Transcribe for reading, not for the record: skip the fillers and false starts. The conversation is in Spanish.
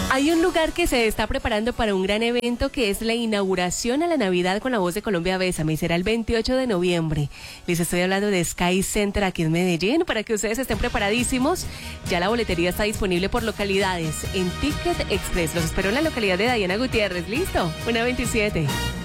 Hay un lugar que se está preparando para un gran evento que es la inauguración a la Navidad con la Voz de Colombia Bésame. Será el 28 de noviembre. Les estoy hablando de Sky Center aquí en Medellín para que ustedes estén preparadísimos. Ya la boletería está disponible por localidades en Ticket Express. Los espero en la localidad de Diana Gutiérrez. ¿Listo? 1:27.